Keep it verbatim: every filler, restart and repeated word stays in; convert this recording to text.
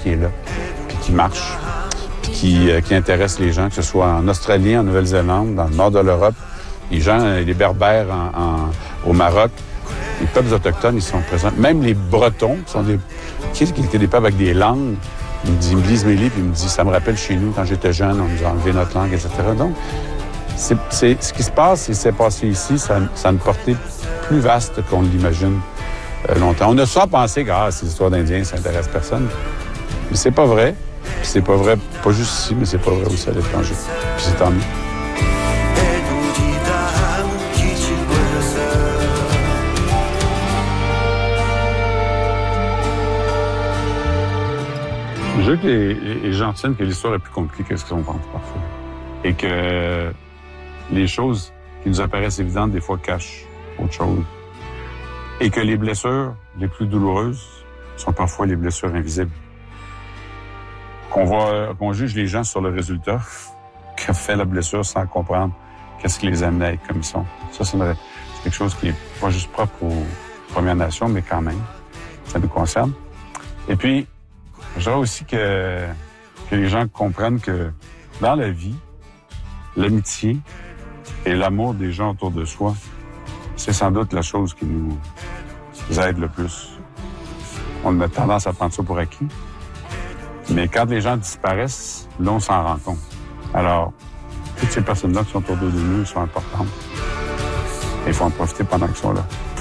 qui est là, puis qui marche, puis qui, euh, qui intéresse les gens, que ce soit en Australie, en Nouvelle-Zélande, dans le nord de l'Europe, les gens, les Berbères en, en, au Maroc, les peuples autochtones, ils sont présents. Même les Bretons, qui sont des, qui, qui étaient des peuples avec des langues, ils me, disent, ils me lisent mes livres, ils me disent, ça me rappelle chez nous, quand j'étais jeune, on nous a enlevé notre langue, et cetera. Donc, c'est, c'est, ce qui se passe, et s'est passé ici, ça, ça a une portée plus vaste qu'on l'imagine euh, longtemps. On a souvent pensé que ah, ces histoires d'Indiens, ça intéresse personne. Mais c'est pas vrai. Puis c'est pas vrai, pas juste ici, mais c'est pas vrai aussi à l'étranger. Puis c'est tant mieux. Je veux que les, les gens tiennent que l'histoire est plus compliquée que ce qu'on pense parfois. Et que les choses qui nous apparaissent évidentes, des fois, cachent autre chose. Et que les blessures les plus douloureuses sont parfois les blessures invisibles. Qu'on va, qu'on juge les gens sur le résultat qu'a fait la blessure sans comprendre qu'est-ce qui les amenait à être comme ils sont. Ça, c'est, une, c'est quelque chose qui est pas juste propre aux Premières Nations, mais quand même, ça nous concerne. Et puis, je voudrais aussi que, que les gens comprennent que dans la vie, l'amitié et l'amour des gens autour de soi, c'est sans doute la chose qui nous aide le plus. On a tendance à prendre ça pour acquis. Mais quand les gens disparaissent, là, on s'en rend compte. Alors, toutes ces personnes-là qui sont autour de nous sont importantes. Et il faut en profiter pendant qu'ils sont là.